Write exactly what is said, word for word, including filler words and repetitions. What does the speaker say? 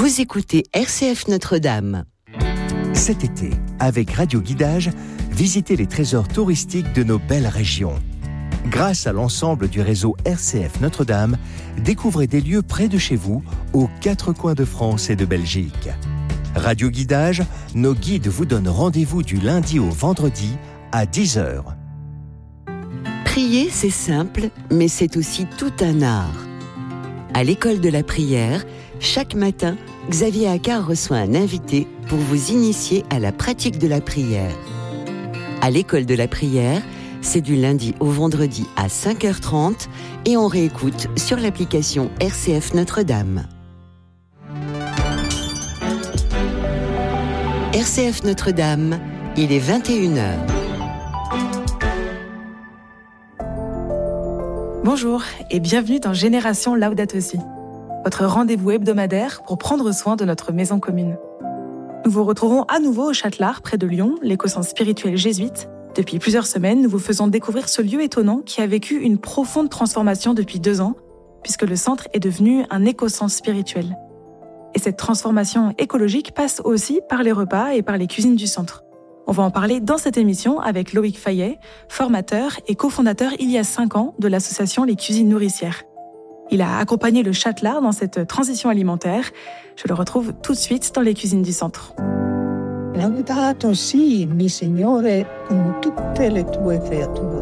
Vous écoutez R C F Notre-Dame. Cet été, avec Radio Guidage, visitez les trésors touristiques de nos belles régions. Grâce à l'ensemble du réseau R C F Notre-Dame, découvrez des lieux près de chez vous, aux quatre coins de France et de Belgique. Radio Guidage, nos guides vous donnent rendez-vous du lundi au vendredi à dix heures. Prier, c'est simple, mais c'est aussi tout un art. À l'école de la prière, chaque matin, Xavier Accard reçoit un invité pour vous initier à la pratique de la prière. À l'école de la prière, c'est du lundi au vendredi à cinq heures trente et on réécoute sur l'application R C F Notre-Dame. R C F Notre-Dame, il est vingt et une heures. Bonjour et bienvenue dans Génération Laudato Si, votre rendez-vous hebdomadaire pour prendre soin de notre maison commune. Nous vous retrouvons à nouveau au Châtelard, près de Lyon, l'éco-centre spirituel jésuite. Depuis plusieurs semaines, nous vous faisons découvrir ce lieu étonnant qui a vécu une profonde transformation depuis deux ans, puisque le centre est devenu un éco-centre spirituel. Et cette transformation écologique passe aussi par les repas et par les cuisines du centre. On va en parler dans cette émission avec Loïc Fayet, formateur et cofondateur il y a cinq ans de l'association Les Cuisines Nourricières. Il a accompagné le Châtelard dans cette transition alimentaire. Je le retrouve tout de suite dans les cuisines du centre. Laudato si, mi Signore, con tutte le tue creature.